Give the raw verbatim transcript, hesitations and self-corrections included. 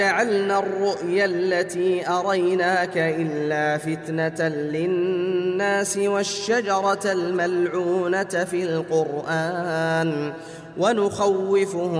جعلنا الرؤيا التي أريناك إلا فتنة للناس والشجرة الملعونة في القرآن ونخوفهم